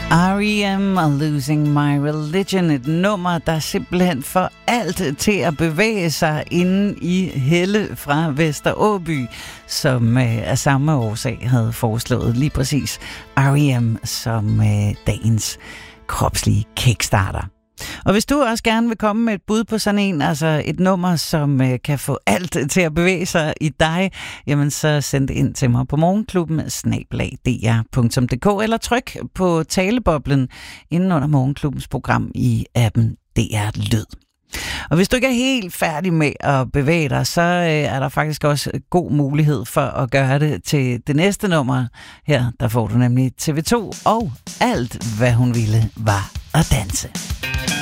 R.E.M. og Losing My Religion, et nummer, der simpelthen får alt til at bevæge sig inde i Helle fra Vesteråby, som af samme årsag havde foreslået lige præcis R.E.M. som dagens kropslige kickstarter. Og hvis du også gerne vil komme med et bud på sådan en, altså et nummer, som kan få alt til at bevæge sig i dig, jamen så send det ind til mig på morgenklubben@dr.dk eller tryk på taleboblen inden under Morgenklubbens program i appen DR Lyd. Og hvis du ikke er helt færdig med at bevæge dig, så er der faktisk også god mulighed for at gøre det til det næste nummer. Her der får du nemlig TV2 og alt, hvad hun ville, var at danse.